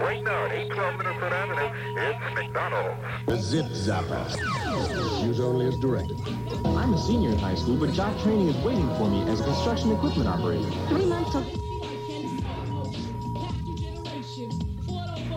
right now at 812 Minnesota Avenue, it's McDonald's. The Zip Zapper. Use only as directed. I'm a senior in high school, but job training is waiting for me as a construction equipment operator. 3 months till